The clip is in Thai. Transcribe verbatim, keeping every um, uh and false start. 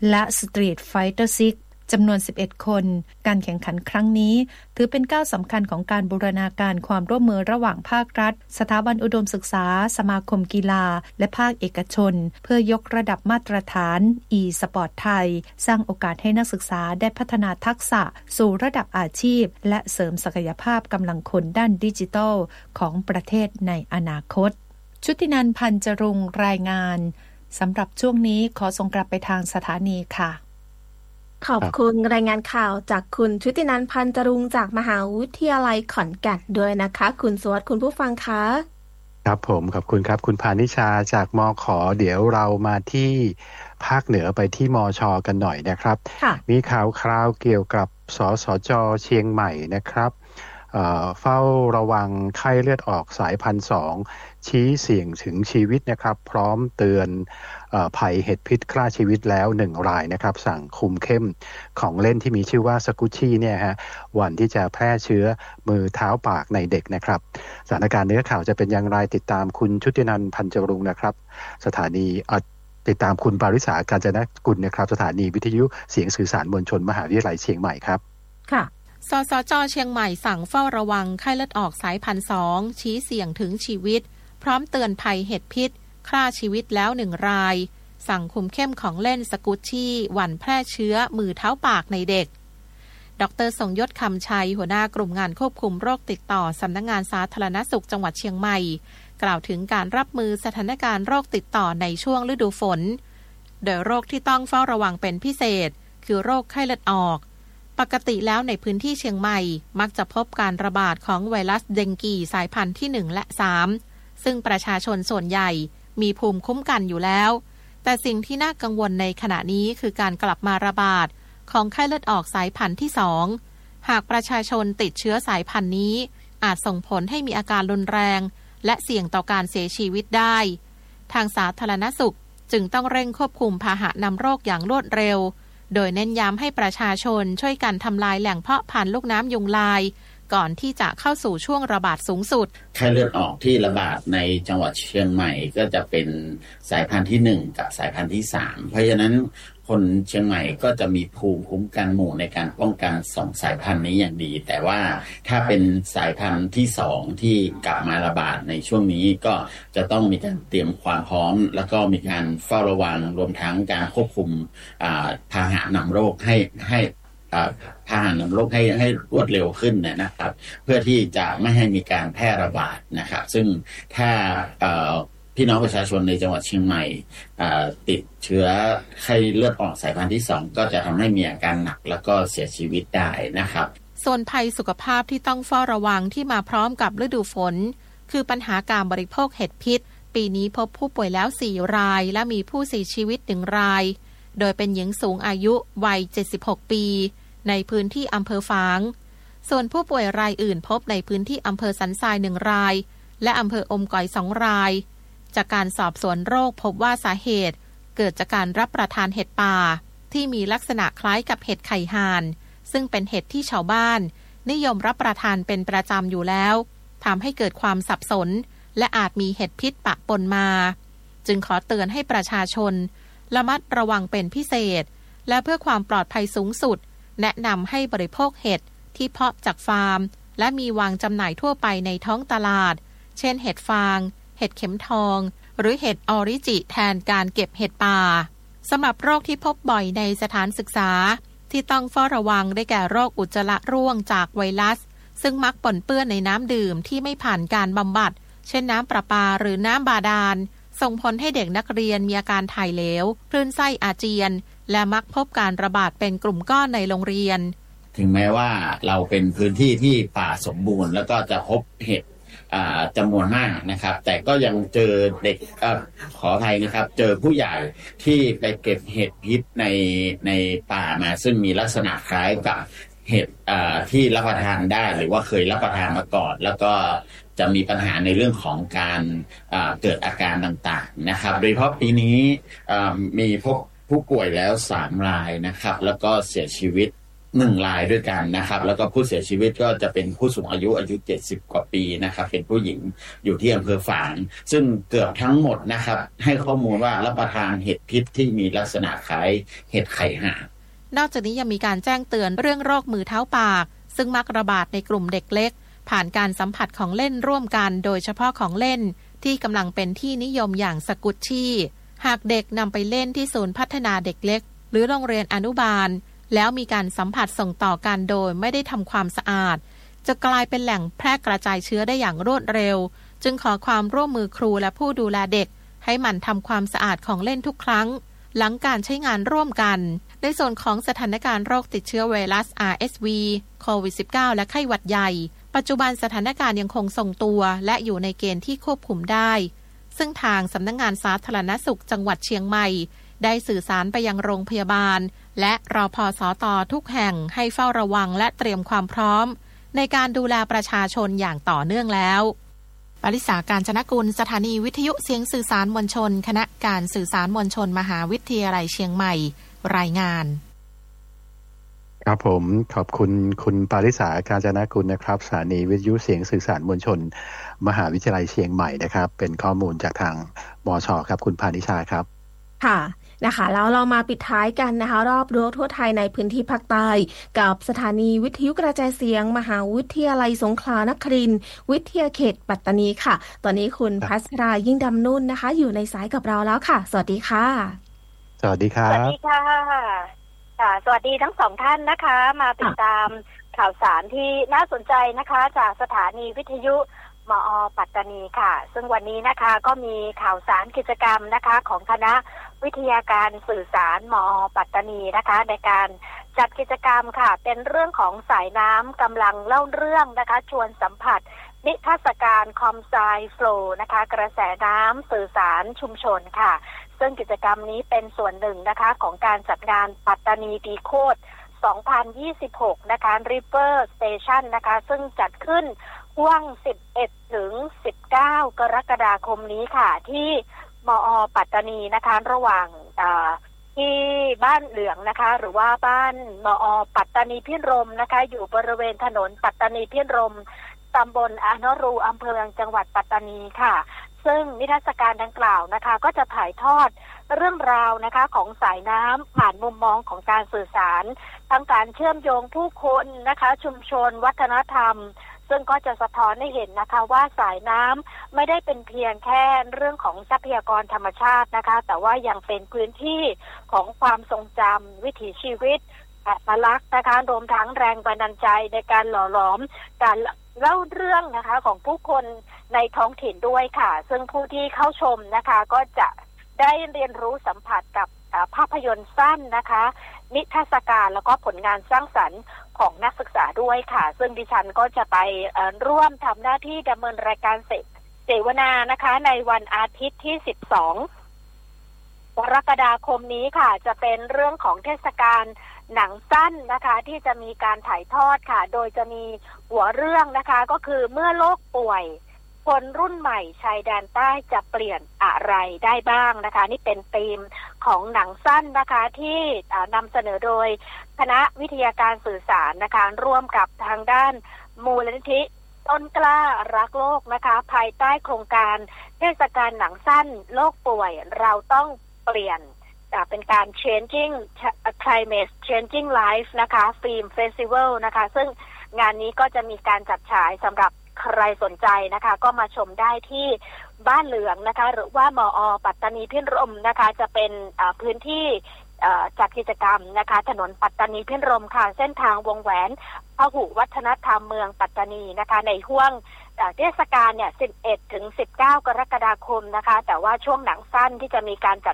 และ Street Fighter ซิกซ์จำนวนสิบเอ็ดคนการแข่งขันครั้งนี้ถือเป็นก้าวสำคัญของการบูรณาการความร่วมมือระหว่างภาครัฐสถาบันอุดมศึกษาสมาคมกีฬาและภาคเอกชนเพื่อยกระดับมาตรฐาน e-sport ไทยสร้างโอกาสให้นักศึกษาได้พัฒนาทักษะสู่ระดับอาชีพและเสริมศักยภาพกำลังคนด้านดิจิทัลของประเทศในอนาคตชุตินันท์ พันจรุงรายงานสำหรับช่วงนี้ขอส่งกลับไปทางสถานีค่ะขอบคุณรายงานข่าวจากคุณชุตินันท์ พันจรุงจากมหาวิทยาลัยขอนแก่นด้วยนะคะคุณสวัสดิ์คุณผู้ฟังคะครับผมขอบคุณครับคุณพานิชาจากมข.เดี๋ยวเรามาที่ภาคเหนือไปที่มช.กันหน่อยนะครับมีข่าวคราวเกี่ยวกับสสจ.เชียงใหม่นะครับเฝ้าระวังไข้เลือดออกสายพันธุ์สองชี้เสี่ยงถึงชีวิตนะครับพร้อมเตือนภัยเห็ดพิษฆ่าชีวิตแล้วหนึ่งรายนะครับสั่งคุมเข้มของเล่นที่มีชื่อว่าสกุชชี่เนี่ยฮะวันที่จะแพร่เชื้อมือเท้าปากในเด็กนะครับสถานการณ์เนื้อข่าวจะเป็นอย่างไรติดตามคุณชุตินันท์ พันจรุงนะครับสถานีติดตามคุณปาริษากาญจนกุลนะครับสถานีวิทยุเสียงสื่อสารมวลชนมหาวิทยาลัยเชียงใหม่ครับค่ะสสจ.เชียงใหม่สั่งเฝ้าระวังไข้เลือดออกสายพันธุ์สองชี้เสี่ยงถึงชีวิตพร้อมเตือนภัยเห็ดพิษฆ่าชีวิตแล้วหนึ่งรายสั่งคุมเข้มของเล่นสกุชชี่หวั่นแพร่เชื้อมือเท้าปากในเด็กดร.ทรงยศคำชัยหัวหน้ากลุ่มงานควบคุมโรคติดต่อสำนักงานสาธารณสุขจังหวัดเชียงใหม่กล่าวถึงการรับมือสถานการณ์โรคติดต่อในช่วงฤดูฝนโดยโรคที่ต้องเฝ้าระวังเป็นพิเศษคือโรคไข้เลือดออกปกติแล้วในพื้นที่เชียงใหม่มักจะพบการระบาดของไวรัสเดงกีสายพันธุ์ที่หนึ่งและสามซึ่งประชาชนส่วนใหญ่มีภูมิคุ้มกันอยู่แล้วแต่สิ่งที่น่ากังวลในขณะนี้คือการกลับมาระบาดของไข้เลือดออกสายพันธุ์ที่สองหากประชาชนติดเชื้อสายพันธุ์นี้อาจส่งผลให้มีอาการรุนแรงและเสี่ยงต่อการเสียชีวิตได้ทางสาธารณสุขจึงต้องเร่งควบคุมพาหะนำโรคอย่างรวดเร็วโดยเน้นย้ำให้ประชาชนช่วยกันทำลายแหล่งเพาะพันธุ์ลูกน้ำยุงลายก่อนที่จะเข้าสู่ช่วงระบาดสูงสุดไข้เลือดออกที่ระบาดในจังหวัดเชียงใหม่ก็จะเป็นสายพันธุ์ที่หนึ่งกับสายพันธุ์ที่สามเพราะฉะนั้นคนเชียงใหม่ก็จะมีภูมิคุ้มกันหมู่ในการป้องกันสองสายพันธุ์นี้อย่างดีแต่ว่าถ้าเป็นสายพันธุ์ที่สองที่กลับมาระบาดในช่วงนี้ก็จะต้องมีการเตรียมความพร้อมแล้วก็มีการเฝ้าระวังรวมทั้งการควบคุมพาหะนำโรคให้ให้พาหะนำโรคให้ให้รวดเร็วขึ้นนะครับเพื่อที่จะไม่ให้มีการแพร่ระบาดนะครับซึ่งถ้าพี่น้องประชาชนในจังหวัดเชียงใหม่ติดเชื้อไข้เลือดออกสายพันธุ์ที่สองก็จะทำให้มีอาการหนักแล้วก็เสียชีวิตได้นะครับส่วนภัยสุขภาพที่ต้องเฝ้าระวังที่มาพร้อมกับฤดูฝนคือปัญหาการบริโภคเห็ดพิษปีนี้พบผู้ป่วยแล้วสี่รายและมีผู้เสียชีวิตหนึ่งรายโดยเป็นหญิงสูงอายุวัยเจ็ดสิบหกปีในพื้นที่อำเภอฝางส่วนผู้ป่วยรายอื่นพบในพื้นที่อำเภอสันทรายหนึ่งรายและอำเภออมก๋อยสองรายจากการสอบสวนโรคพบว่าสาเหตุเกิดจากการรับประทานเห็ดป่าที่มีลักษณะคล้ายกับเห็ดไข่ห่านซึ่งเป็นเห็ดที่ชาวบ้านนิยมรับประทานเป็นประจำอยู่แล้วทำให้เกิดความสับสนและอาจมีเห็ดพิษปะปนมาจึงขอเตือนให้ประชาชนระมัดระวังเป็นพิเศษและเพื่อความปลอดภัยสูงสุดแนะนำให้บริโภคเห็ดที่เพาะจากฟาร์มและมีวางจำหน่ายทั่วไปในท้องตลาดเช่นเห็ดฟางเห็ดเข็มทองหรือเห็ดออริจิแทนการเก็บเห็ดป่าสำหรับโรคที่พบบ่อยในสถานศึกษาที่ต้องเฝ้าระวังได้แก่โรคอุจจาระร่วงจากไวรัสซึ่งมักปนเปื้อนในน้ำดื่มที่ไม่ผ่านการบำบัดเช่นน้ำประปาหรือน้ำบาดาลส่งผลให้เด็กนักเรียนมีอาการถ่ายเหลวคลื่นไส้อาเจียนและมักพบการระบาดเป็นกลุ่มก้อนในโรงเรียนถึงแม้ว่าเราเป็นพื้นที่ที่ป่าสมบูรณ์แล้วก็จะพบเห็ดจำนวนมากนะครับแต่ก็ยังเจอเด็กอขออภัยนะครับเจอผู้ใหญ่ที่ไปเก็บเห็ดพิษในในป่ามาซึ่งมีลักษณะคล้ายกับเห็ดที่รับประทานได้หรือว่าเคยรับประทานมาก่อนแล้วก็จะมีปัญหาในเรื่องของการเกิดอาการต่างๆนะครับโดยเฉพาะปีนี้มีพบผู้ป่วยแล้วสามรายนะครับแล้วก็เสียชีวิตหนึ่งรายด้วยกันนะครับแล้วก็ผู้เสียชีวิตก็จะเป็นผู้สูงอายุอายุเจ็ดสิบกว่าปีนะครับเป็นผู้หญิงอยู่ที่อำเภอฝางซึ่งเกือบทั้งหมดนะครับให้ข้อมูลว่ารับประทานเห็ดพิษที่มีลักษณะคล้ายเห็ดไข่ห่านนอกจากนี้ยังมีการแจ้งเตือนเรื่องโรคมือเท้าปากซึ่งมักระบาดในกลุ่มเด็กเล็กผ่านการสัมผัสของเล่นร่วมกันโดยเฉพาะของเล่นที่กำลังเป็นที่นิยมอย่างสกุชชี่หากเด็กนำไปเล่นที่ศูนย์พัฒนาเด็กเล็กหรือโรงเรียนอนุบาลแล้วมีการสัมผัสส่งต่อกันโดยไม่ได้ทำความสะอาดจะกลายเป็นแหล่งแพร่กระจายเชื้อได้อย่างรวดเร็วจึงขอความร่วมมือครูและผู้ดูแลเด็กให้หมั่นทำความสะอาดของเล่นทุกครั้งหลังการใช้งานร่วมกันในส่วนของสถานการณ์โรคติดเชื้อไวรัส อาร์ เอส วี โควิด สิบเก้า และไข้หวัดใหญ่ปัจจุบันสถานการณ์ยังคงทรงตัวและอยู่ในเกณฑ์ที่ควบคุมได้ซึ่งทางสำนักงานสาธารณสุขจังหวัดเชียงใหม่ได้สื่อสารไปยังโรงพยาบาลและรพสต.ทุกแห่งให้เฝ้าระวังและเตรียมความพร้อมในการดูแลประชาชนอย่างต่อเนื่องแล้วปริษาการจนกุลสถานีวิทยุเสียงสื่อสารมวลชนคณะการสื่อสารมวลชนมหาวิทยาลัยเชียงใหม่รายงานครับผมขอบคุณคุณปาริษาการจนกุลนะครับสถานีวิทยุเสียงสื่อสารมวลชนมหาวิทยาลัยเชียงใหม่นะครับเป็นข้อมูลจากทางมช.ครับคุณพานิชาครับค่ะนะคะแล้วเรามาปิดท้ายกันนะคะรอบรั้วทั่วไทยในพื้นที่ภาคใต้กับสถานีวิทยุกระจายเสียงมหาวิทยาลัยสงขลานครินทร์วิทยาเขตปัตตานีค่ะตอนนี้คุณพัชรายิ่งดำนุ่นนะคะอยู่ในสายกับเราแล้วค่ะสวัสดีค่ะสวัสดีครับสวัสดีค่ะค่ะสวัสดีทั้งสองท่านนะคะมาติดตามข่าวสารที่น่าสนใจนะคะจากสถานีวิทยุมอ.ปัตตานีค่ะซึ่งวันนี้นะคะก็มีข่าวสารกิจกรรมนะคะของคณะวิทยาการสื่อสารมอ.ปัตตานีนะคะในการจัดกิจกรรมค่ะเป็นเรื่องของสายน้ำกำลังเล่าเรื่องนะคะชวนสัมผัสนิทรรศการคอมไซโฟลนะคะกระแสน้ำสื่อสารชุมชนค่ะซึ่งกิจกรรมนี้เป็นส่วนหนึ่งนะคะของการจัดงานปัตตานีดีโคดสองพันยี่สิบหกนะคะ River Station นะคะซึ่งจัดขึ้นช่วงสิบเอ็ดถึงสิบเก้ากรกฎาคมนี้ค่ะที่มอ.ปัตตานีนะคะระหว่างที่บ้านเหลืองนะคะหรือว่าบ้านมอ.ปัตตานีพิรมนะคะอยู่บริเวณถนนปัตตานีพิรมตำบลอานรูอำเภอจังหวัดปัตตานีค่ะซึ่งนิทรรศการดังกล่าวนะคะก็จะถ่ายทอดเรื่องราวนะคะของสายน้ำผ่านมุมมองของการสื่อสารทั้งการเชื่อมโยงผู้คนนะคะชุมชนวัฒนธรรมซึ่งก็จะสะท้อนให้เห็นนะคะว่าสายน้ำไม่ได้เป็นเพียงแค่เรื่องของทรัพยากรธรรมชาตินะคะแต่ว่ายังเป็นพื้นที่ของความทรงจำวิถีชีวิตอัตลักษณ์นะคะรวมทั้งแรงบันดาลใจในการหล่อหลอมการเล่าเรื่องนะคะของผู้คนในท้องถิ่นด้วยค่ะซึ่งผู้ที่เข้าชมนะคะก็จะได้เรียนรู้สัมผัสกับภาพยนตร์สั้นนะคะนิทรรศการแล้วก็ผลงานสร้างสรรค์ของนักศึกษาด้วยค่ะซึ่งดิฉันก็จะไปร่วมทำหน้าที่ดำเนินรายการเสวนานะคะในวันอาทิตย์ที่สิบสองกรกฎาคมนี้ค่ะจะเป็นเรื่องของเทศกาลหนังสั้นนะคะที่จะมีการถ่ายทอดค่ะโดยจะมีหัวเรื่องนะคะก็คือเมื่อโลกป่วยคนรุ่นใหม่ชายแดนใต้จะเปลี่ยนอะไรได้บ้างนะคะนี่เป็นธีมของหนังสั้นนะคะที่นำเสนอโดยคณะวิทยาการสื่อสารนะคะร่วมกับทางด้านมูลนิธิต้นกล้ารักโลกนะคะภายใต้โครงการเทศกาลหนังสั้นโลกป่วยเราต้องเปลี่ยนเป็นการ changing climate changing life นะคะฟิล์มเฟสติวัลนะคะซึ่งงานนี้ก็จะมีการจัดฉายสำหรับใครสนใจนะคะก็มาชมได้ที่บ้านเหลืองนะคะหรือว่ามอ.ปัตตานีพิรมนะคะจะเป็นพื้นที่จัดกิจกรรมนะคะถนนปัตตานีพิรมค่ะเส้นทางวงแหวนพหุวัฒนธรรมเมืองปัตตานีนะคะในห้วงเทศกาลเนี่ยสิบเอ็ดถึงสิบเก้ากรกฎาคมนะคะแต่ว่าช่วงหนังสั้นที่จะมีการจัด